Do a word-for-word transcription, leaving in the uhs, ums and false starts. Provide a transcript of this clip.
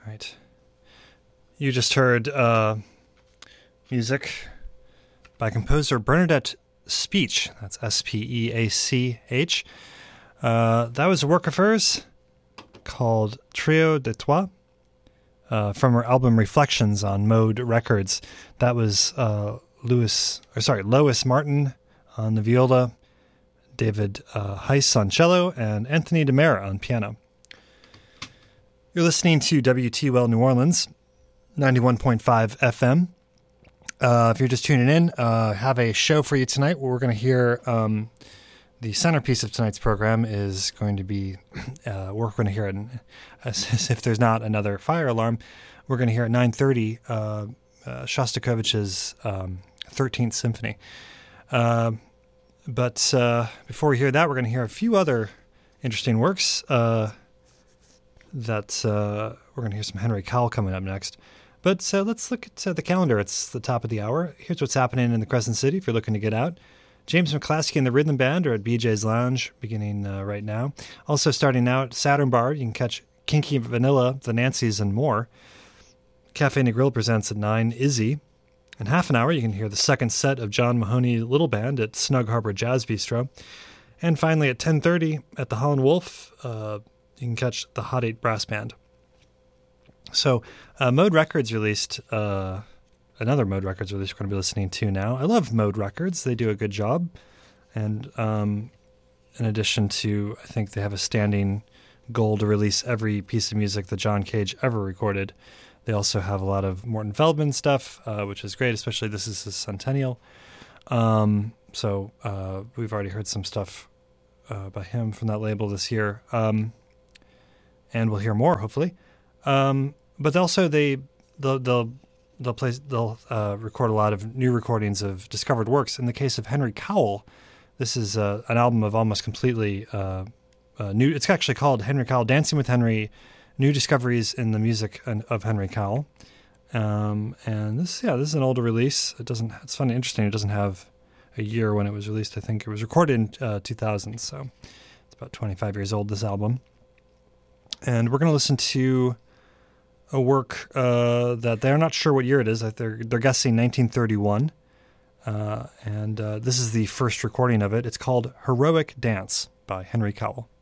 right. You just heard uh, music by composer Bernadette Speach. That's S P E A C H. Uh, that was a work of hers called Trio de Trois uh, from her album Reflections on Mode Records. That was uh, Louis, or sorry, Lois Martin on the viola, David uh, Heiss on cello, and Anthony DeMera on piano. You're listening to W T L New Orleans, ninety-one point five F M. Uh, if you're just tuning in, uh, I have a show for you tonight where we're going to hear um, the centerpiece of tonight's program is going to be, uh, we're going to hear it, as, as if there's not another fire alarm, we're going to hear at nine thirty uh, uh, Shostakovich's um, thirteenth Symphony. Uh, but uh, before we hear that, we're going to hear a few other interesting works. Uh, that uh, we're going to hear some Henry Cowell coming up next. But uh, let's look at uh, the calendar. It's the top of the hour. Here's what's happening in the Crescent City if you're looking to get out. James McClaskey and the Rhythm Band are at B J's Lounge beginning uh, right now. Also starting out, Saturn Bar. You can catch Kinky Vanilla, The Nancys, and more. Cafe Negril presents at nine, Izzy. In half an hour, you can hear the second set of John Mahoney Little Band at Snug Harbor Jazz Bistro. And finally, at ten thirty, at the Holland Wolf, uh, you can catch the Hot Eight Brass Band. So, uh, Mode Records released, uh, another Mode Records release we're going to be listening to now. I love Mode Records. They do a good job. And um, in addition to, I think they have a standing goal to release every piece of music that John Cage ever recorded. They also have a lot of Morton Feldman stuff, uh, which is great, especially this is his centennial. Um, so uh, we've already heard some stuff uh, by him from that label this year. Um, and we'll hear more, hopefully. Um, but also they they'll they'll they'll, play, they'll uh, record a lot of new recordings of discovered works. In the case of Henry Cowell, this is uh, an album of almost completely uh, uh, new. It's actually called Henry Cowell Dancing with Henry: New Discoveries in the Music of Henry Cowell. Um, and this, yeah, this is an older release. It doesn't. It's funny, interesting. It doesn't have a year when it was released. I think it was recorded in uh, two thousand, so it's about twenty-five years old. This album. And we're going to listen to a work uh, that they're not sure what year it is. They're, they're guessing nineteen thirty-one. Uh, and uh, this is the first recording of it. It's called Heroic Dance by Henry Cowell.